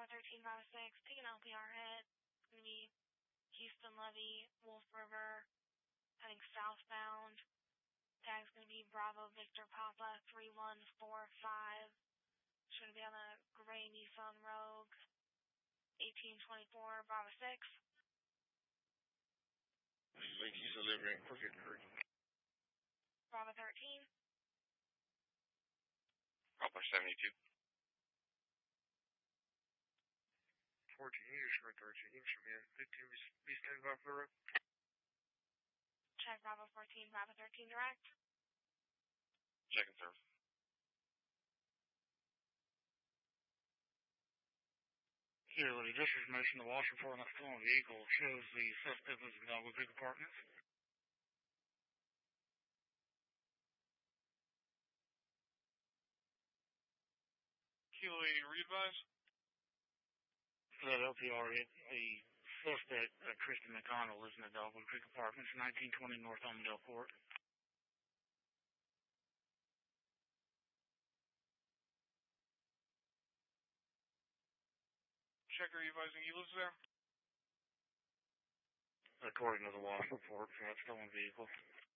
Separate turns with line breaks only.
Bravo 13, Bravo 6, take an LPR hit. It's going to be Houston Levy, Wolf River, heading southbound. Tag's going to be Bravo Victor Papa 3145. It's going to be on a gray Nissan Rogue 1824, Bravo 6.
Like he's delivering Crooked Creek.
Bravo 13.
Bravo 72.
14 years for 13 instrument. 15 be standing by for the road.
Check Bravo 14, Bravo 13 direct.
Check and serve.
Here, Lily, just information, the watch report on the stolen vehicle shows the suspect was in Dogwood Creek Apartments.
Kilo 80, re-advise?
For that LPR, the suspect, Kristen McConnell, lives in the Dogwood Creek Apartments, 1920 North Homedale Court.
Checker, are you advising he lives there?
According to the watch report for that stolen vehicle.